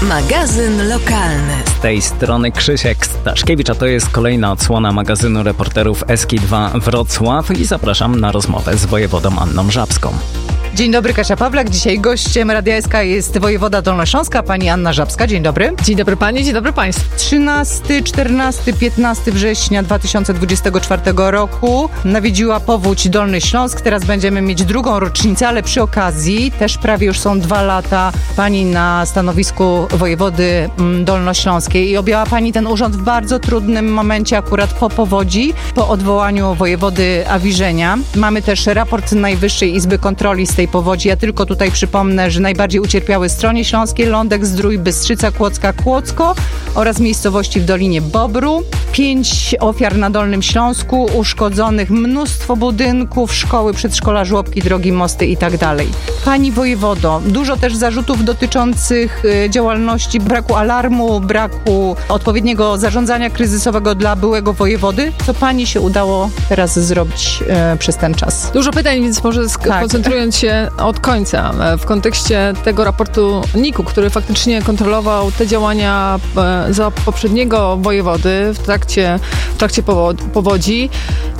Magazyn lokalny. Z tej strony Krzysiek Staszkiewicz, a to jest kolejna odsłona magazynu reporterów SK2 Wrocław i zapraszam na rozmowę z wojewodą Anną Żabską. Dzień dobry, Kasia Pawlak. Dzisiaj gościem Radia SK jest wojewoda dolnośląska, pani Anna Żabska. Dzień dobry. Dzień dobry pani, dzień dobry państwu. 13, 14, 15 września 2024 roku nawiedziła powódź Dolny Śląsk. Teraz będziemy mieć drugą rocznicę, ale przy okazji też prawie już są 2 lata pani na stanowisku wojewody dolnośląskiej i objęła pani ten urząd w bardzo trudnym momencie, akurat po powodzi, po odwołaniu wojewody Awiżenia. Mamy też raport Najwyższej Izby Kontroli z tej powodzi. Ja tylko tutaj przypomnę, że najbardziej ucierpiały Stronie Śląskie, Lądek, Zdrój, Bystrzyca, Kłodzka, Kłodzko oraz miejscowości w Dolinie Bobru. 5 ofiar na Dolnym Śląsku, uszkodzonych mnóstwo budynków, szkoły, przedszkola, żłobki, drogi, mosty i tak dalej. Pani wojewodo, dużo też zarzutów dotyczących działalności, braku alarmu, braku odpowiedniego zarządzania kryzysowego dla byłego wojewody. Co pani się udało teraz zrobić przez ten czas? Dużo pytań, więc może koncentrując się od końca w kontekście tego raportu NIK-u, który faktycznie kontrolował te działania za poprzedniego wojewody w trakcie powodzi,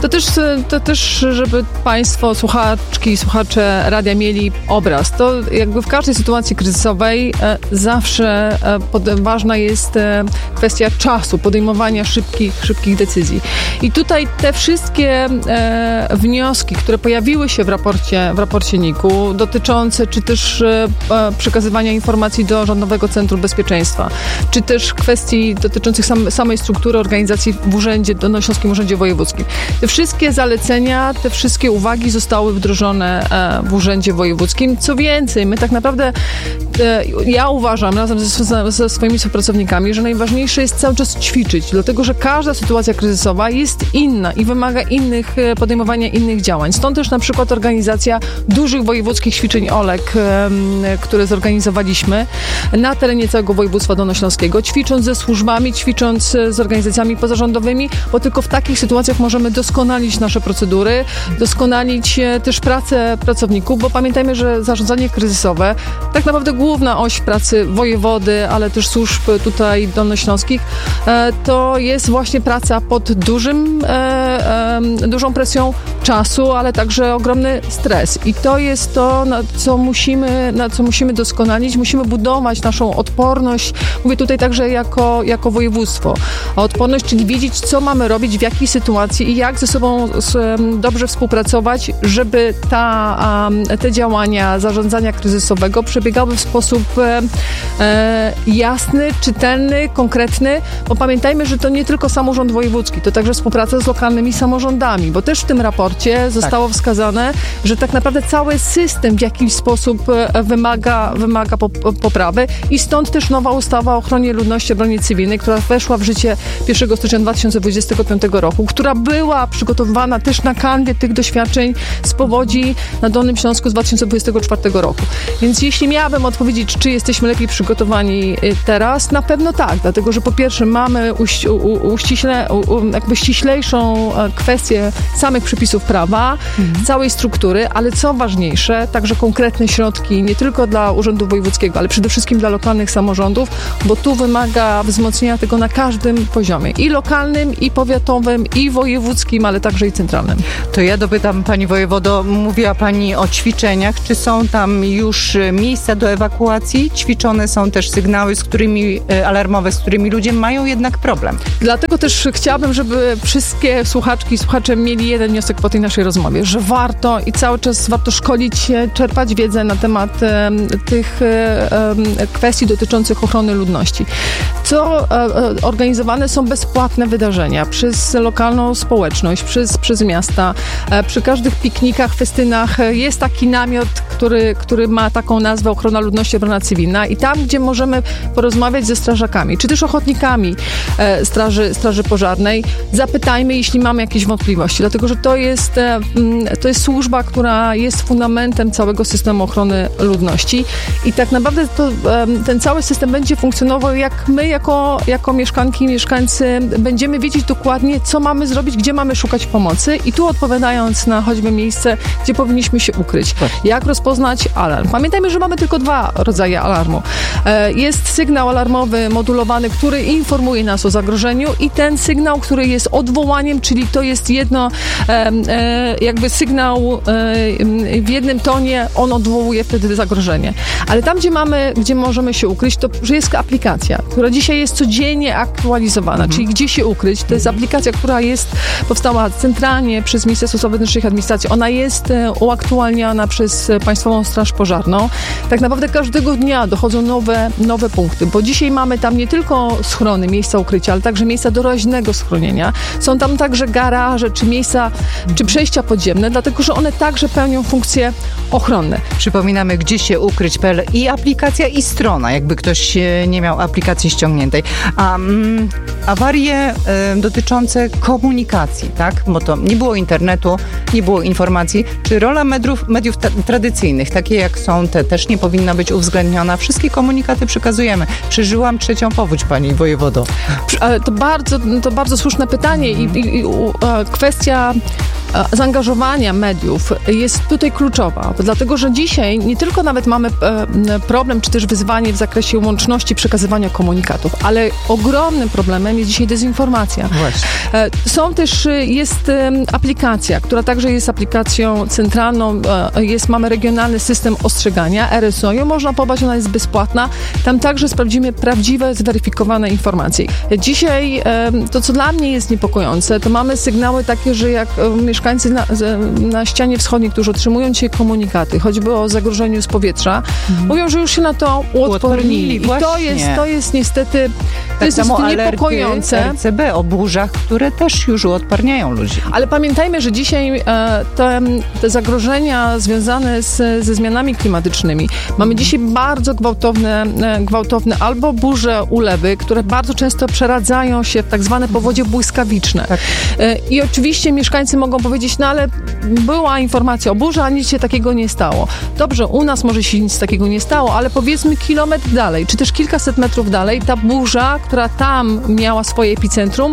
to też, żeby państwo, słuchaczki i słuchacze radia mieli obraz. To jakby w każdej sytuacji kryzysowej zawsze ważna jest kwestia czasu, podejmowania szybkich decyzji. I tutaj te wszystkie wnioski, które pojawiły się w raporcie NIK-u, dotyczące czy też przekazywania informacji do Rządowego Centrum Bezpieczeństwa, czy też kwestii dotyczących samej struktury organizacji w Dolnośląskim Urzędzie Wojewódzkim. Te wszystkie zalecenia, te wszystkie uwagi zostały wdrożone w Urzędzie Wojewódzkim. Co więcej, my tak naprawdę, ja uważam razem ze swoimi współpracownikami, że najważniejsze jest cały czas ćwiczyć, dlatego że każda sytuacja kryzysowa jest inna i wymaga podejmowania innych działań. Stąd też na przykład organizacja dużych wojewódzkich ćwiczeń OLEG, które zorganizowaliśmy na terenie całego województwa dolnośląskiego, ćwicząc ze służbami, ćwicząc z organizacjami pozarządowymi, bo tylko w takich sytuacjach możemy doskonalić nasze procedury, doskonalić też pracę pracowników, bo pamiętajmy, że zarządzanie kryzysowe, tak naprawdę główna oś pracy wojewody, ale też służb tutaj dolnośląskich, to jest właśnie praca pod dużą presją czasu, ale także ogromny stres. I to jest to, na co musimy doskonalić. Musimy budować naszą odporność. Mówię tutaj także jako województwo. A odporność, czyli wiedzieć, co mamy robić, w jakiej sytuacji i jak ze sobą dobrze współpracować, żeby te działania zarządzania kryzysowego przebiegały w sposób jasny, czytelny, konkretny, bo pamiętajmy, że to nie tylko samorząd wojewódzki, to także współpraca z lokalnymi samorządami, bo też w tym raporcie zostało wskazane, że tak naprawdę cały system w jakiś sposób wymaga poprawy i stąd też nowa ustawa o ochronie ludności, obronie cywilnej, która weszła w życie 1 stycznia 2025 roku, która była przygotowywana też na kanwie tych doświadczeń z powodzi na Dolnym Śląsku z 2024 roku. Więc jeśli miałabym odpowiedzieć, czy jesteśmy lepiej przygotowani teraz, na pewno tak, dlatego że po pierwsze mamy ściślejszą kwestię samych przepisów prawa, całej struktury, ale co ważniejsze, także konkretne środki nie tylko dla Urzędu Wojewódzkiego, ale przede wszystkim dla lokalnych samorządów, bo tu wymaga wzmocnienia tego na każdym poziomie. I lokalnym, i powiatowym, i wojewódzkim, ale także i centralnym. To ja dopytam pani wojewodo, mówiła pani o ćwiczeniach. Czy są tam już miejsca do ewakuacji? Ćwiczone są też sygnały, alarmowe, z którymi ludzie mają jednak problem. Dlatego też chciałabym, żeby wszystkie słuchaczki i słuchacze mieli jeden wniosek po tej naszej rozmowie, że warto i cały czas warto szkolić się, czerpać wiedzę na temat tych kwestii dotyczących ochrony ludności. Organizowane są bezpłatne wydarzenia przez lokalną społeczność, przez miasta. Przy każdych piknikach, festynach jest taki namiot, który ma taką nazwę Ochrona Ludności, Obrona Cywilna i tam, gdzie możemy porozmawiać ze strażakami, czy też ochotnikami Straży Pożarnej, zapytajmy, jeśli mamy jakieś wątpliwości, dlatego że to jest służba, która jest fundamentem elementem całego systemu ochrony ludności i tak naprawdę ten cały system będzie funkcjonował, jak my jako mieszkanki i mieszkańcy będziemy wiedzieć dokładnie, co mamy zrobić, gdzie mamy szukać pomocy i tu odpowiadając na choćby miejsce, gdzie powinniśmy się ukryć. Jak rozpoznać alarm? Pamiętajmy, że mamy tylko 2 rodzaje alarmu. Jest sygnał alarmowy modulowany, który informuje nas o zagrożeniu i ten sygnał, który jest odwołaniem, czyli to jest jakby sygnał w jednym tonie, on odwołuje wtedy zagrożenie. Ale tam, gdzie możemy się ukryć, to że jest aplikacja, która dzisiaj jest codziennie aktualizowana, czyli gdzie się ukryć. To jest aplikacja, która powstała centralnie przez Ministerstwo Spraw Wewnętrznych i Administracji. Ona jest uaktualniana przez Państwową Straż Pożarną. Tak naprawdę każdego dnia dochodzą nowe punkty, bo dzisiaj mamy tam nie tylko schrony, miejsca ukrycia, ale także miejsca doraźnego schronienia. Są tam także garaże, czy przejścia podziemne, dlatego, że one także pełnią funkcje ochronne. Przypominamy, gdzie się ukryć.pl i aplikacja, i strona, jakby ktoś nie miał aplikacji ściągniętej. A awarie dotyczące komunikacji, tak? Bo to nie było internetu, nie było informacji. Czy rola mediów tradycyjnych, takie jak są te, też nie powinna być uwzględniona? Wszystkie komunikaty przekazujemy. Przeżyłam 3. powódź, pani wojewodo. To bardzo słuszne pytanie i kwestia zaangażowania mediów jest tutaj kluczowa, dlatego, że dzisiaj nie tylko nawet mamy problem, czy też wyzwanie w zakresie łączności przekazywania komunikatów, ale ogromnym problemem jest dzisiaj dezinformacja. Właśnie. Jest aplikacja, która także jest aplikacją centralną, mamy regionalny system ostrzegania, RSO, ją można pobrać, ona jest bezpłatna, tam także sprawdzimy prawdziwe, zweryfikowane informacje. Dzisiaj to, co dla mnie jest niepokojące, to mamy sygnały takie, że jak mieszkańcy na ścianie wschodniej, którzy otrzymują dzisiaj komunikaty, choćby o zagrożeniu z powietrza, mówią, że już się na to uodpornili. I to jest niestety niepokojące. RCB o burzach, które też już uodparniają ludzi. Ale pamiętajmy, że dzisiaj te zagrożenia związane ze zmianami klimatycznymi, mamy dzisiaj bardzo gwałtowne albo burze, ulewy, które bardzo często przeradzają się w tak zwane powodzie błyskawiczne. Tak. I oczywiście mieszkańcy mogą powiedzieć, ale była informacja o burzy, a nic się takiego nie stało. Dobrze, u nas może się nic takiego nie stało, ale powiedzmy kilometr dalej, czy też kilkaset metrów dalej, ta burza, która tam miała swoje epicentrum,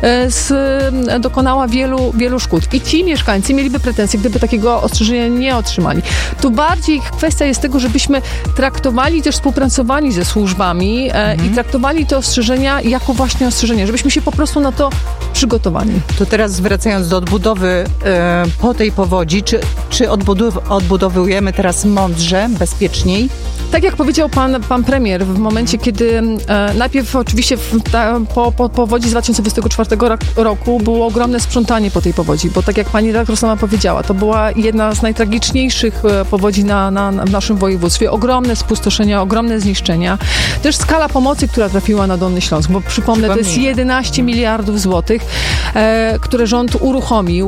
dokonała wielu szkód. I ci mieszkańcy mieliby pretensje, gdyby takiego ostrzeżenia nie otrzymali. Tu bardziej kwestia jest tego, żebyśmy traktowali, też współpracowali ze służbami i traktowali te ostrzeżenia jako właśnie ostrzeżenia, żebyśmy się po prostu na to przygotowali. To teraz wracając do odbudowy po tej powodzi, czy odbudowujemy teraz mądrze, bezpieczniej? Tak jak powiedział pan premier w momencie, kiedy najpierw oczywiście po powodzi z 2024 roku było ogromne sprzątanie po tej powodzi, bo tak jak pani redaktor sama powiedziała, to była jedna z najtragiczniejszych powodzi w naszym województwie. Ogromne spustoszenia, ogromne zniszczenia. Też skala pomocy, która trafiła na Dolny Śląsk, bo przypomnę, to jest 11 miliardów złotych, które rząd uruchomił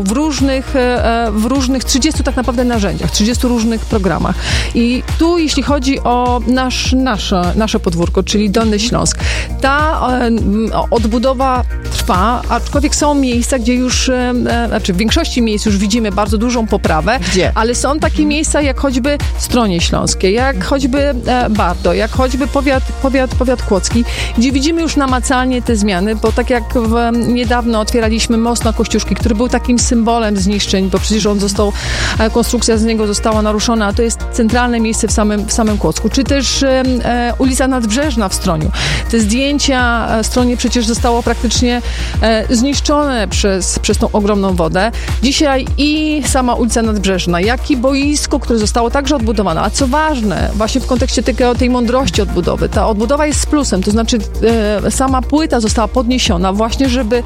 w różnych 30 tak naprawdę narzędziach, 30 różnych programach. I tu, jeśli chodzi o nasze podwórko, czyli Dolny Śląsk, ta odbudowa trwa, aczkolwiek są miejsca, gdzie już, w większości miejsc już widzimy bardzo dużą poprawę, ale są takie miejsca jak choćby Stronie Śląskie, jak choćby Bardo, jak choćby powiat kłodzki, gdzie widzimy już namacalnie te zmiany, bo tak jak niedawno otwieraliśmy most na Kościuszki, który był takim symbolem zniszczeń, bo przecież konstrukcja z niego została naruszona, a to jest centralne miejsce w samym Kłodzku, czy też ulica Nadbrzeżna w Stroniu. Te zdjęcia Stronie przecież zostało praktycznie zniszczone przez tą ogromną wodę. Dzisiaj i sama ulica Nadbrzeżna, jak i boisko, które zostało także odbudowane. A co ważne, właśnie w kontekście tej mądrości odbudowy, ta odbudowa jest z plusem, to znaczy sama płyta została podniesiona właśnie, żeby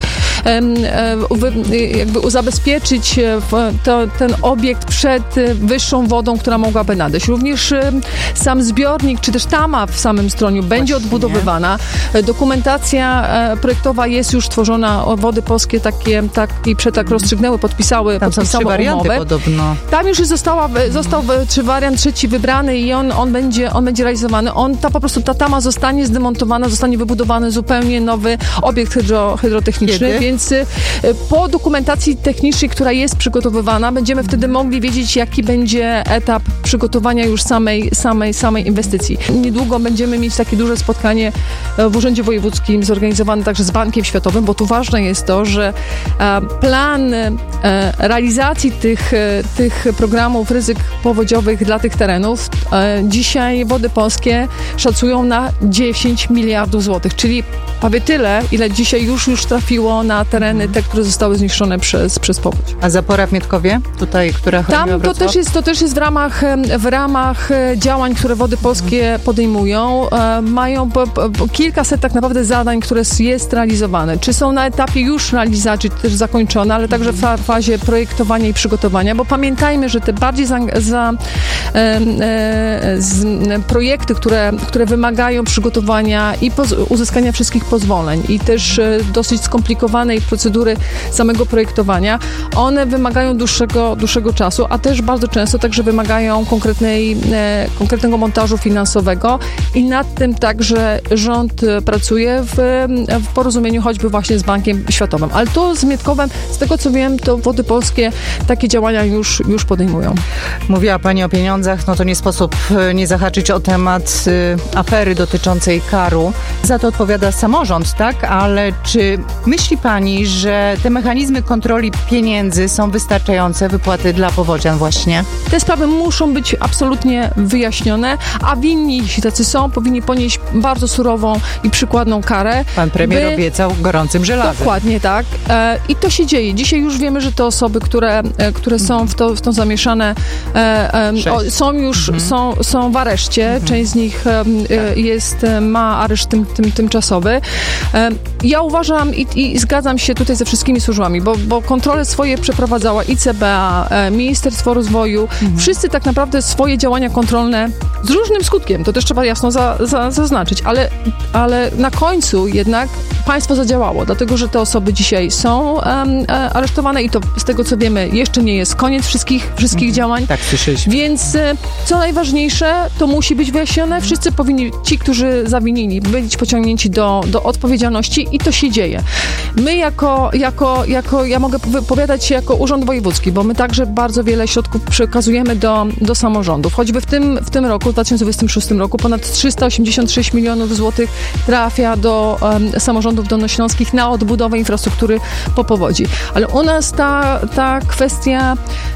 jakby zabezpieczyć ten obiekt przed wyższą wodą, która mogłaby nadejść. Również sam zbiornik, czy też tama w samym Stroniu będzie odbudowywana. Dokumentacja projektowa jest już tworzona. Wody Polskie taki przetarg rozstrzygnęły, podpisały umowę. Podobno. Tam już został wariant trzeci wybrany i on będzie realizowany. Ta tama zostanie zdemontowana, zostanie wybudowany zupełnie nowy obiekt hydrotechniczny. Więc po dokumentacji technicznej, która jest przygotowywana, będziemy wtedy mogli wiedzieć, jaki będzie etap przygotowania już samej inwestycji. Niedługo będziemy mieć takie duże spotkanie w Urzędzie Wojewódzkim zorganizowane także z Bankiem Światowym, bo tu ważne jest to, że plan realizacji tych programów ryzyk powodziowych dla tych terenów dzisiaj Wody Polskie szacują na 10 miliardów złotych, czyli prawie tyle, ile dzisiaj już trafiło na tereny te, które zostały zniszczone przez powódź. A zapora w Mietkowie? Tutaj, która chroniła Wrocław? To też jest w ramach działań, które Wody Polskie podejmują. Mają kilkaset tak naprawdę zadań, które jest realizowane. Czy są na etapie już realizacji, czy też zakończone, ale także w fazie projektowania i przygotowania, bo pamiętajmy, że te bardziej projekty, które wymagają przygotowania i uzyskania wszystkich pozwoleń i też dosyć skomplikowanej procedury samego projektowania, one wymagają dłuższego czasu, a też bardzo często także wymagają konkretnego montażu finansowego i nad tym także rząd pracuje w porozumieniu choćby właśnie z Bankiem Światowym. Ale to z Mietkowem, z tego co wiem, to Wody Polskie takie działania już podejmują. Mówiła Pani o pieniądzach, no to nie sposób nie zahaczyć o temat afery dotyczącej KAR-u. Za to odpowiada samorząd, tak? Ale czy myśli Pani, że te mechanizmy kontroli pieniędzy są wystarczające, wypłaty dla powodzian właśnie? Te sprawy muszą być absolutnie wyjaśnione, a winni, jeśli tacy są, powinni ponieść bardzo surową i przykładną karę. Pan premier obiecał gorącym żelazem. Dokładnie tak. I to się dzieje. Dzisiaj już wiemy, że te osoby, które są w to zamieszane, są w areszcie. Część z nich ma areszt tymczasowy. Ja uważam i zgadzam się tutaj ze wszystkimi służbami, bo kontrole swoje przeprowadzała i CBA, Ministerstwo Rozwoju. Wszyscy tak naprawdę swoje działania kontrolne z różnym skutkiem, to też trzeba jasno zaznaczyć, ale na końcu jednak państwo zadziałało, dlatego że te osoby dzisiaj są aresztowane i to z tego co wiemy jeszcze nie jest koniec wszystkich działań. Tak, słyszeliśmy. Więc co najważniejsze, to musi być wyjaśnione. Wszyscy powinni, ci, którzy zawinili, być pociągnięci do odpowiedzialności i to się dzieje. My ja mogę wypowiadać się jako Urząd Wojewódzki, bo my także bardzo wiele środków przekazujemy do samorządów. Choćby w tym roku, w 2026 roku, ponad 386 milionów złotych trafia do samorządów dolnośląskich na odbudowę infrastruktury po powodzi. Ale u nas ta kwestia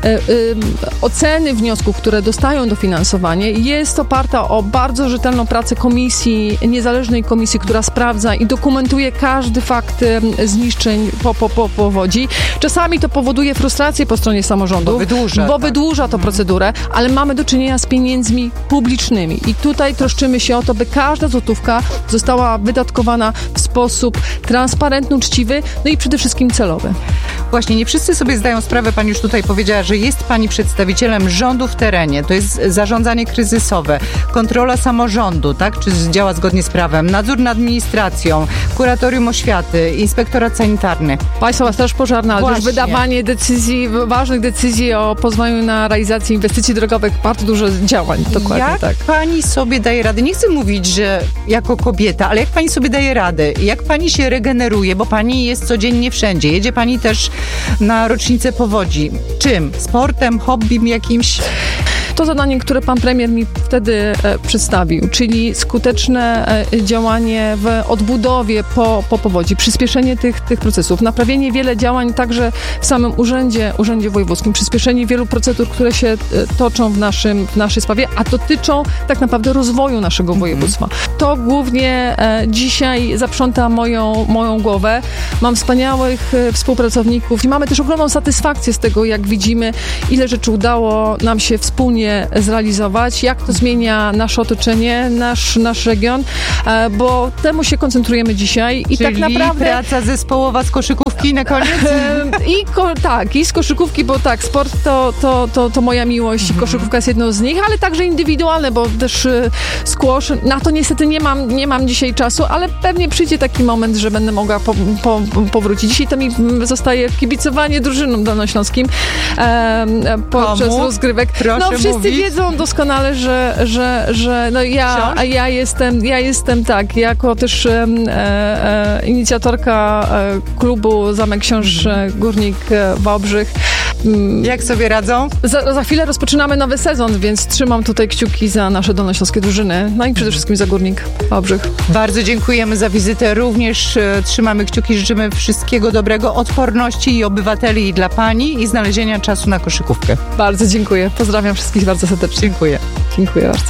oceny wniosków, które dostają dofinansowanie, jest oparta o bardzo rzetelną pracę niezależnej komisji, która sprawdza i dokumentuje każdy fakt zniszczeń po powodzi. Czasami to powoduje frustrację po stronie samorządów, bo wydłuża to procedurę, ale mamy do czynienia z pieniędzmi publicznymi i tutaj troszczymy się o to, by każda złotówka została wydatkowana w sposób transparentny, uczciwy, no i przede wszystkim celowy. Właśnie, nie wszyscy sobie zdają sprawę, Pani już tutaj powiedziała, że jest Pani przedstawicielem rządu w terenie. To jest zarządzanie kryzysowe, kontrola samorządu, tak? Czy działa zgodnie z prawem, nadzór nad administracją, kuratorium oświaty, inspektorat sanitarny. Państwowa Straż Pożarna, ale też wydawanie ważnych decyzji o pozwoleniu na realizację inwestycji drogowych, bardzo dużo działań. Dokładnie jak tak. Pani sobie daje radę? Nie chcę mówić, że jako kobieta, ale jak Pani sobie daje radę? Jak Pani się regeneruje? Bo Pani jest codziennie wszędzie. Jedzie Pani też na rocznicę powodzi. Czym? Sportem, hobbym jakimś? To zadanie, które pan premier mi wtedy przedstawił, czyli skuteczne działanie w odbudowie po powodzi, przyspieszenie tych procesów, naprawienie wiele działań także w samym urzędzie wojewódzkim, przyspieszenie wielu procedur, które się toczą w naszej sprawie, a dotyczą tak naprawdę rozwoju naszego województwa. To głównie dzisiaj zaprząta moją głowę. Mam wspaniałych współpracowników i mamy też ogromną satysfakcję z tego, jak widzimy, ile rzeczy udało nam się wspólnie zrealizować, jak to zmienia nasze otoczenie, nasz region, bo temu się koncentrujemy dzisiaj. I czyli tak naprawdę praca zespołowa z koszykówki na koniec? I z koszykówki, bo tak, sport to moja miłość i koszykówka jest jedną z nich, ale także indywidualne, bo też squash, na to niestety nie mam dzisiaj czasu, ale pewnie przyjdzie taki moment, że będę mogła powrócić. Dzisiaj to mi zostaje kibicowanie drużynom dolnośląskim podczas rozgrywek. Proszę mówić. Wszyscy wiedzą doskonale, że no ja jestem tak, jako też inicjatorka klubu Zamek Książ Górnik Wałbrzych. Jak sobie radzą? Za chwilę rozpoczynamy nowy sezon, więc trzymam tutaj kciuki za nasze dolnośląskie drużyny, no i przede wszystkim za Górnik Wałbrzych. Bardzo dziękujemy za wizytę. Również trzymamy kciuki, życzymy wszystkiego dobrego, odporności i obywateli i dla pani i znalezienia czasu na koszykówkę. Bardzo dziękuję. Pozdrawiam wszystkich bardzo serdecznie. Dziękuję. Dziękuję bardzo.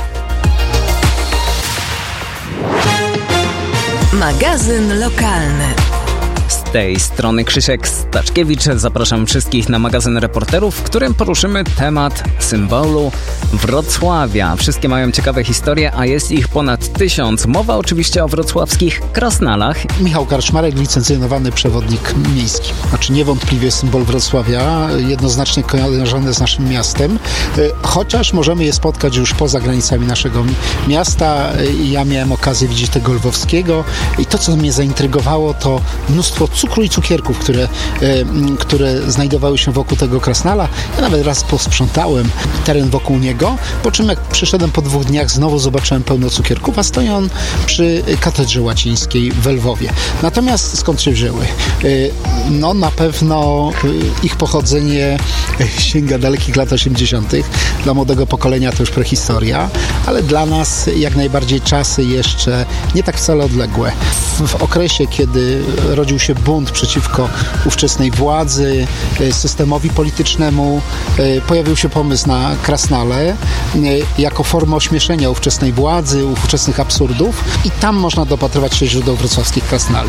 Magazyn lokalny. Z tej strony Krzysiek Staczkiewicz. Zapraszam wszystkich na magazyn reporterów, w którym poruszymy temat symbolu Wrocławia. Wszystkie mają ciekawe historie, a jest ich ponad 1000. Mowa oczywiście o wrocławskich krasnalach. Michał Karczmarek, licencjonowany przewodnik miejski. Znaczy niewątpliwie symbol Wrocławia, jednoznacznie kojarzony z naszym miastem, chociaż możemy je spotkać już poza granicami naszego miasta. Ja miałem okazję widzieć tego lwowskiego i to, co mnie zaintrygowało, to mnóstwo cukru i cukierków, które znajdowały się wokół tego krasnala. Ja nawet raz posprzątałem teren wokół niego, po czym jak przyszedłem po 2 dniach, znowu zobaczyłem pełno cukierków, a stoi on przy katedrze łacińskiej w Lwowie. Natomiast skąd się wzięły? No na pewno ich pochodzenie sięga dalekich lat 80. Dla młodego pokolenia to już prehistoria, ale dla nas jak najbardziej czasy jeszcze nie tak wcale odległe. W okresie, kiedy rodził się bunt przeciwko ówczesnej władzy, systemowi politycznemu, pojawił się pomysł na krasnale jako formę ośmieszenia ówczesnej władzy, ówczesnych absurdów i tam można dopatrywać się źródeł wrocławskich krasnali.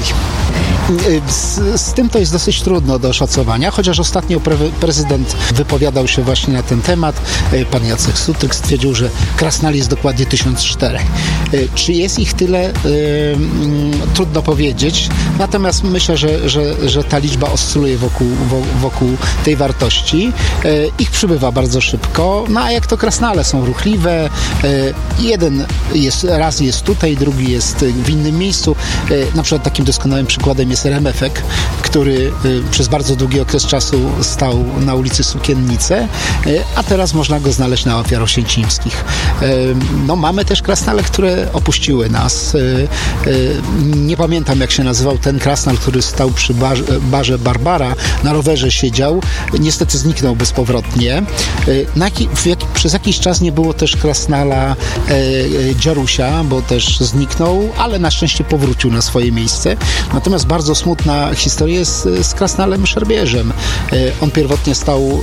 Z tym to jest dosyć trudno do oszacowania, chociaż ostatnio prezydent wypowiadał się właśnie na ten temat. Pan Jacek Sutryk stwierdził, że krasnali jest dokładnie 1004. Czy jest ich tyle? Trudno powiedzieć. Natomiast myślę, że ta liczba oscyluje wokół tej wartości. Ich przybywa bardzo szybko. No a jak to krasnale są ruchliwe. Jeden raz jest tutaj, drugi jest w innym miejscu. Na przykład takim doskonałym przykładem jest Remefek, który przez bardzo długi okres czasu stał na ulicy Sukiennice, a teraz można go znaleźć na Ofiar Oświęcimskich. No mamy też krasnale, które opuściły nas. Nie pamiętam, jak się nazywał ten krasnal, który stał przy barze Barbara, na rowerze siedział. Niestety zniknął bezpowrotnie. Przez jakiś czas nie było też krasnala Dziarusia, bo też zniknął, ale na szczęście powrócił na swoje miejsce. Natomiast bardzo smutna historia jest z krasnalem Szerbierzem. On pierwotnie stał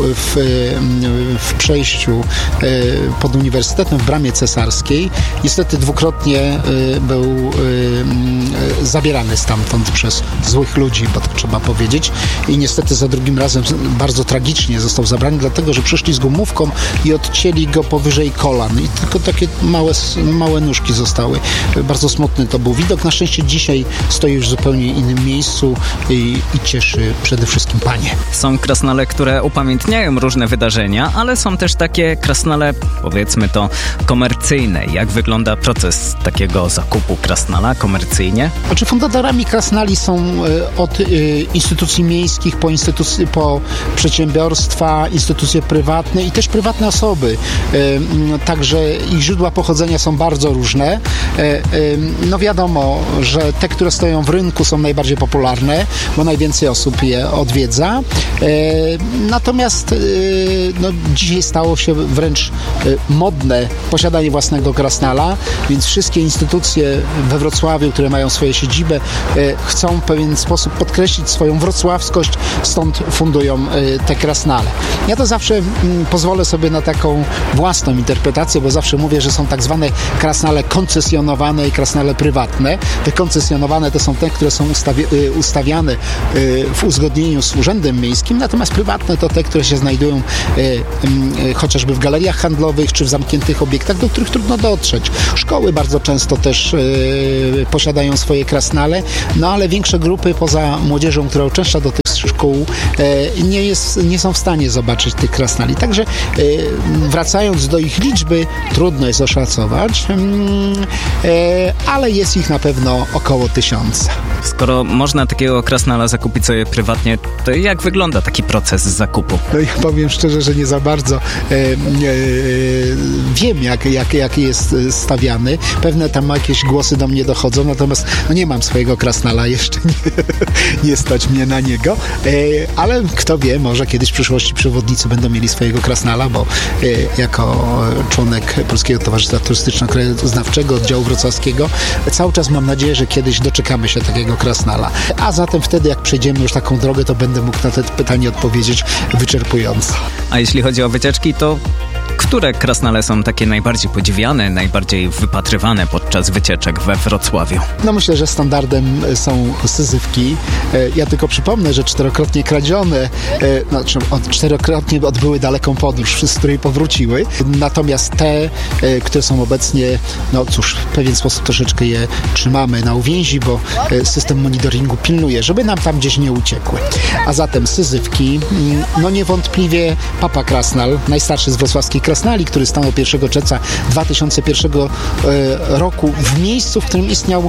w przejściu pod uniwersytetem w Bramie Cesarskiej. Niestety dwukrotnie był zabierany stamtąd przez złych ludzi, bo tak trzeba powiedzieć. I niestety za drugim razem bardzo tragicznie został zabrany, dlatego że przyszli z gumówką i odcięli go powyżej kolan. I tylko takie małe nóżki zostały. Bardzo smutny to był widok. Na szczęście dzisiaj stoi już w zupełnie innym miejscu i cieszy przede wszystkim panie. Są krasnale, które upamiętniają różne wydarzenia, ale są też takie krasnale, powiedzmy to, komercyjne. Jak wygląda proces takiego zakupu krasnala komercyjnie? Znaczy fundatorami krasnali są od instytucji miejskich po przedsiębiorstwa, instytucje prywatne i też prywatne osoby. Także ich źródła pochodzenia są bardzo różne. No wiadomo, że te, które stoją w rynku, są najbardziej popularne, bo najwięcej osób je odwiedza. Natomiast dzisiaj stało się wręcz modne posiadanie własnego krasnala, więc wszystkie instytucje we Wrocławiu, które mają swoją siedzibę, chcą w pewien sposób podkreślić swoją wrocławskość, stąd fundują te krasnale. Ja to zawsze pozwolę sobie na taką własną interpretację, bo zawsze mówię, że są tak zwane krasnale koncesjonowane i krasnale prywatne. Te koncesjonowane to są te, które są ustawiane w uzgodnieniu z Urzędem Miejskim, natomiast prywatne to te, które się znajdują chociażby w galeriach handlowych czy w zamkniętych obiektach, do których trudno dotrzeć. Szkoły bardzo często też posiadają swoje krasnale, no ale większe grupy poza młodzieżą, która uczęszcza do tych szkół, nie są w stanie zobaczyć tych krasnali. Także wracając do ich liczby, trudno jest oszacować, ale jest ich na pewno około 1000. Skoro można takiego krasnala zakupić sobie prywatnie, to jak wygląda taki proces zakupu? No ja powiem szczerze, że nie za bardzo wiem, jak jest stawiany. Pewne tam jakieś głosy do mnie dochodzą, natomiast nie mam swojego krasnala, jeszcze nie stać mnie na niego, ale kto wie, może kiedyś w przyszłości przewodnicy będą mieli swojego krasnala, bo jako członek Polskiego Towarzystwa Turystyczno-Krajoznawczego Oddziału Wrocławskiego cały czas mam nadzieję, że kiedyś doczekamy się takiego krasnala. A zatem wtedy, jak przejdziemy już taką drogę, to będę mógł na to pytanie odpowiedzieć wyczerpująco. A jeśli chodzi o wycieczki, to które krasnale są takie najbardziej podziwiane, najbardziej wypatrywane podczas wycieczek we Wrocławiu? No myślę, że standardem są syzyfki. Ja tylko przypomnę, że 4-krotnie kradzione, czterokrotnie odbyły daleką podróż, z której powróciły. Natomiast te, które są obecnie, w pewien sposób troszeczkę je trzymamy na uwięzi, bo system monitoringu pilnuje, żeby nam tam gdzieś nie uciekły. A zatem syzyfki, niewątpliwie Papa Krasnal, najstarszy z wrocławskich krasnali, który stanął 1 czerwca 2001 roku w miejscu, w którym istniał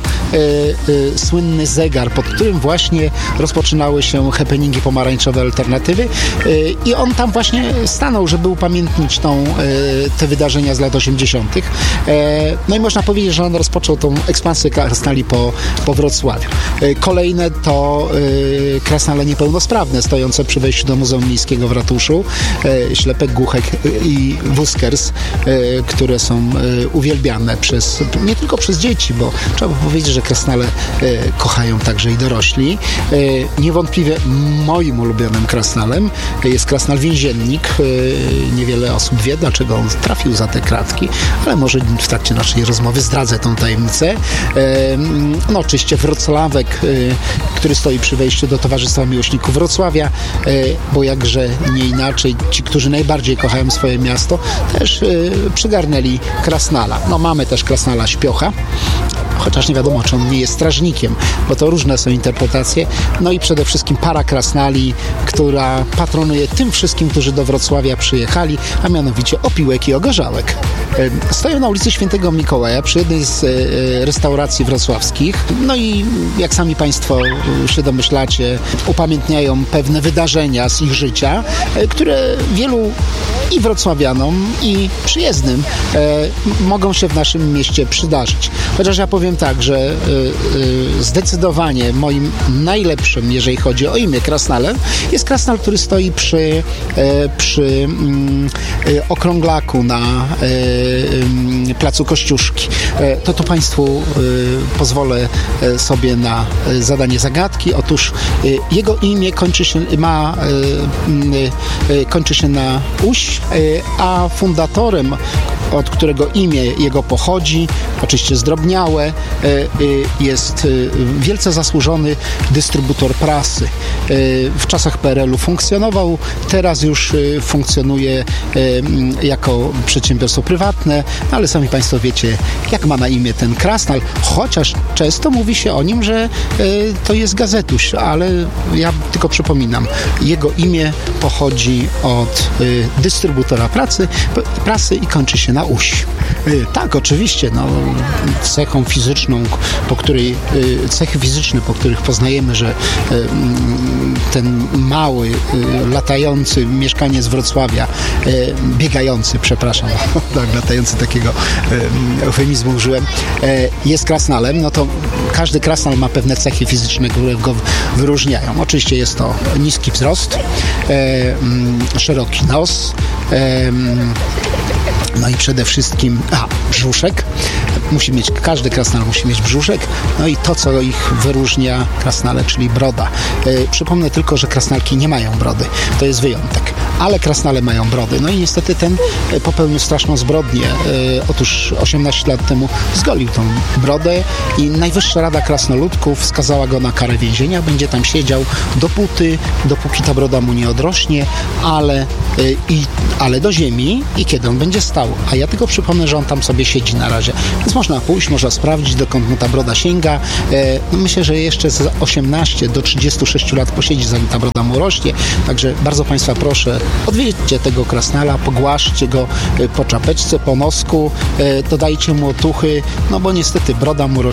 słynny zegar, pod którym właśnie rozpoczynały się happeningi pomarańczowe Alternatywy i on tam właśnie stanął, żeby upamiętnić te wydarzenia z lat 80. No i można powiedzieć, że on rozpoczął tą ekspansję krasnali po Wrocławiu. Kolejne to krasnale niepełnosprawne stojące przy wejściu do Muzeum Miejskiego w ratuszu, Ślepek, Głuchek i Wuskers, które są uwielbiane nie tylko przez dzieci, bo trzeba powiedzieć, że krasnale kochają także i dorośli. Niewątpliwie moim ulubionym krasnalem jest krasnal więziennik. Niewiele osób wie, dlaczego on trafił za te kratki, ale może w trakcie naszej rozmowy zdradzę tą tajemnicę. Oczywiście Wrocławek, który stoi przy wejściu do Towarzystwa Miłośników Wrocławia, bo jakże nie inaczej, ci, którzy najbardziej kochają swoje miasto, też przygarnęli krasnala. Mamy też krasnala Śpiocha, chociaż nie wiadomo, czy on nie jest strażnikiem, bo to różne są interpretacje. I przede wszystkim para krasnali, która patronuje tym wszystkim, którzy do Wrocławia przyjechali, a mianowicie Opiłek i Ogorzałek. Stoją na ulicy Świętego Mikołaja przy jednej z restauracji wrocławskich. I jak sami Państwo się domyślacie, upamiętniają pewne wydarzenia z ich życia, które wielu i wrocławianom, i przyjezdnym mogą się w naszym mieście przydarzyć. Chociaż ja powiem tak, że zdecydowanie moim najlepszym, jeżeli chodzi o imię krasnalem, jest krasnal, który stoi przy okrąglaku na placu Kościuszki. To tu Państwu pozwolę sobie na zadanie zagadki. Otóż jego imię kończy się na uś, a fundatorem, od którego imię jego pochodzi, oczywiście zdrobniałe, jest wielce zasłużony dystrybutor prasy. W czasach PRL-u funkcjonował, teraz już funkcjonuje jako przedsiębiorstwo prywatne, ale sami Państwo wiecie, jak ma na imię ten krasnal, chociaż często mówi się o nim, że to jest gazetuś, ale ja tylko przypominam, jego imię pochodzi od dystrybutora prasy i kończy się na uś. Tak, oczywiście, cechy fizyczne, po których poznajemy, że ten mały, latający mieszkaniec Wrocławia, latający, takiego eufemizmu użyłem, jest krasnalem, to każdy krasnal ma pewne cechy fizyczne, które go wyróżniają. Oczywiście jest to niski wzrost, szeroki nos, i przede wszystkim brzuszek. Każdy krasnal musi mieć brzuszek. I to, co ich wyróżnia krasnale, czyli broda. Przypomnę tylko, że krasnalki nie mają brody. To jest wyjątek. Ale krasnale mają brody. I niestety ten popełnił straszną zbrodnię. Otóż 18 lat temu zgolił tą brodę i Najwyższa Rada Krasnoludków skazała go na karę więzienia. Będzie tam siedział dopóki ta broda mu nie odrośnie, ale do ziemi i kiedy on będzie stał. A ja tylko przypomnę, że on tam sobie siedzi na razie. Więc można pójść, można sprawdzić, dokąd mu ta broda sięga. Myślę, że jeszcze z 18 do 36 lat posiedzi, zanim ta broda mu rośnie. Także bardzo Państwa proszę, odwiedźcie tego krasnala, pogłaszcie go po czapeczce, po nosku, dodajcie mu otuchy, bo niestety broda mu rośnie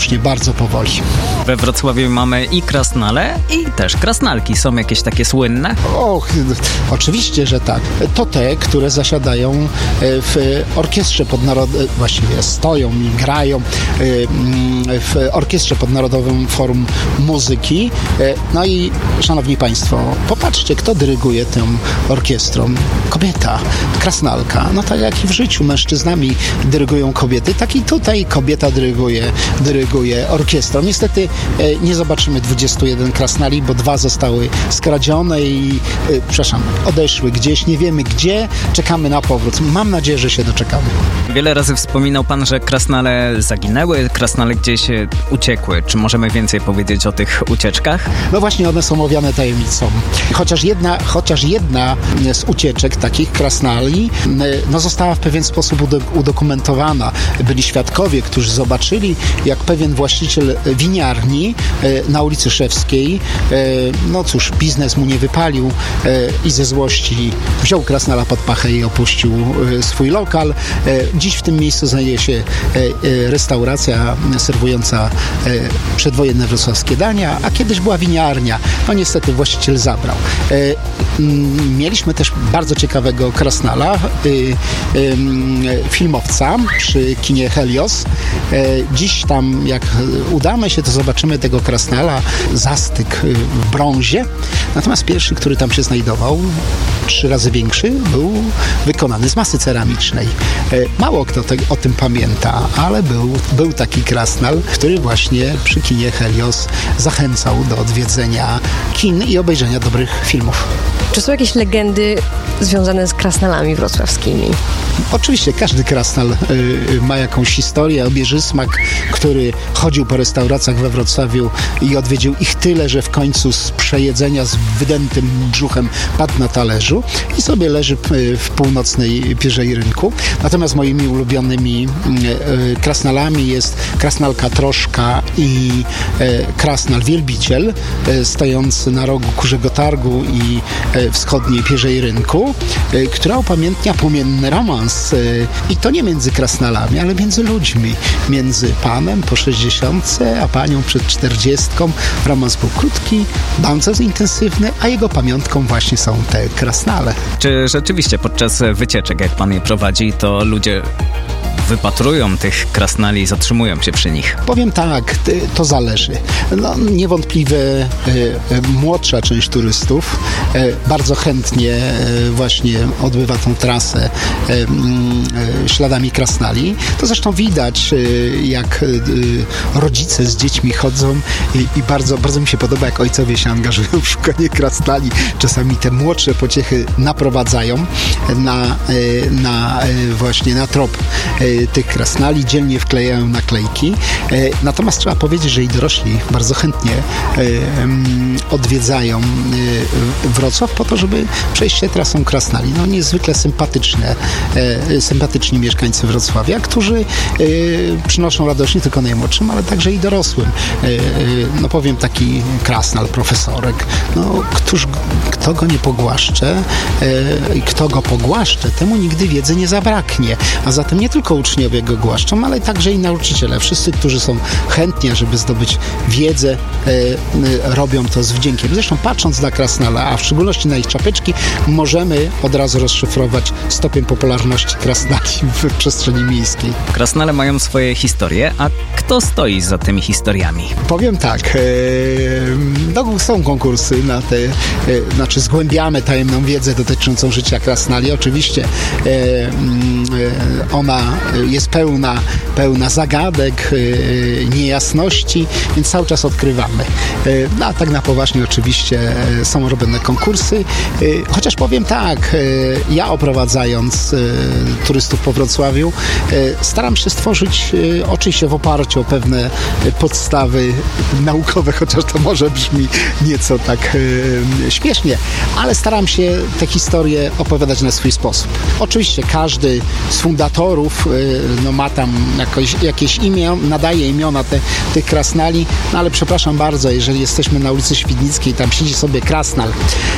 rośnie bardzo powoli. We Wrocławiu mamy i krasnale, i też krasnalki. Są jakieś takie słynne? Oczywiście, że tak. To te, które zasiadają w orkiestrze właściwie stoją i grają w orkiestrze pod Narodowym Forum Muzyki. No i szanowni państwo, popatrzcie, kto dyryguje tą orkiestrą. Kobieta, krasnalka. No tak jak i w życiu mężczyznami dyrygują kobiety, tak i tutaj kobieta dyryguje orkiestrą. Niestety nie zobaczymy 21 krasnali, bo 2 zostały skradzione i odeszły gdzieś, nie wiemy gdzie, czekamy na powrót. Mam nadzieję, że się doczekamy. Wiele razy wspominał pan, że krasnale zaginęły, krasnale gdzieś uciekły. Czy możemy więcej powiedzieć o tych ucieczkach? No właśnie, one są owiane tajemnicą. Chociaż jedna z ucieczek takich krasnali została w pewien sposób udokumentowana. Byli świadkowie, którzy zobaczyli, jak pewien właściciel winiarni na ulicy Szewskiej, biznes mu nie wypalił i ze złości wziął krasnala pod pachę i opuścił swój lokal. Dziś w tym miejscu znajduje się restauracja serwująca przedwojenne wrocławskie dania, a kiedyś była winiarnia. No niestety właściciel zabrał. Mieliśmy też bardzo ciekawego krasnala, filmowca przy kinie Helios. Dziś tam, jak udamy się, to zobaczymy tego krasnala, zastyk w brązie. Natomiast pierwszy, który tam się znajdował, 3 razy większy, był wykonany z masy ceramicznej. Mało kto o tym pamięta, ale był taki krasnal, który właśnie przy kinie Helios zachęcał do odwiedzenia kin i obejrzenia dobrych filmów. Czy są jakieś legendy związane z krasnalami wrocławskimi? Oczywiście każdy krasnal ma jakąś historię. Obieży Smak, który chodził po restauracjach we Wrocławiu i odwiedził ich tyle, że w końcu z przejedzenia z wydętym brzuchem padł na talerzu i sobie leży w północnej Pierzei Rynku. Natomiast moimi ulubionymi krasnalami jest krasnalka Troszka i krasnal Wielbiciel, stojący na rogu Kurzego Targu i wschodniej Pierzei Rynku, która upamiętnia płomienny romans. I to nie między krasnalami, ale między ludźmi. Między panem po 60, a panią przed 40. Romans był krótki, bardzo intensywny, a jego pamiątką właśnie są te krasnale. Czy rzeczywiście podczas wycieczek, jak pan je prowadzi, to ludzie wypatrują tych krasnali i zatrzymują się przy nich? Powiem tak, to zależy. Niewątpliwie młodsza część turystów bardzo chętnie właśnie odbywa tą trasę śladami krasnali. To zresztą widać, jak rodzice z dziećmi chodzą i bardzo, bardzo mi się podoba, jak ojcowie się angażują w szukanie krasnali. Czasami te młodsze pociechy naprowadzają właśnie na trop tych krasnali, dzielnie wklejają naklejki. Natomiast trzeba powiedzieć, że i dorośli bardzo chętnie odwiedzają Wrocław po to, żeby przejść się trasą krasnali. Niezwykle sympatyczni mieszkańcy Wrocławia, którzy przynoszą radość nie tylko najmłodszym, ale także i dorosłym. Powiem taki krasnal, profesorek. Kto go nie pogłaszcze i kto go pogłaszcze, temu nigdy wiedzy nie zabraknie. A zatem nie tylko uczniowie go głaszczą, ale także i nauczyciele. Wszyscy, którzy są chętni, żeby zdobyć wiedzę, robią to z wdziękiem. Zresztą patrząc na krasnala, a w szczególności na ich czapeczki, możemy od razu rozszyfrować stopień popularności krasnali w przestrzeni miejskiej. Krasnale mają swoje historie, a kto stoi za tymi historiami? Powiem tak, są konkursy na te, zgłębiamy tajemną wiedzę dotyczącą życia krasnali. Oczywiście ona jest pełna zagadek, niejasności, więc cały czas odkrywamy. A tak na poważnie oczywiście są robione konkursy, chociaż powiem tak, ja oprowadzając turystów po Wrocławiu staram się stworzyć, oczywiście w oparciu o pewne podstawy naukowe, chociaż to może brzmi nieco tak śmiesznie, ale staram się te historie opowiadać na swój sposób. Oczywiście każdy z fundatorów ma tam jakieś imię, nadaje imiona tych krasnali, ale przepraszam bardzo, jeżeli jesteśmy na ulicy Świdnickiej, tam siedzi sobie krasnal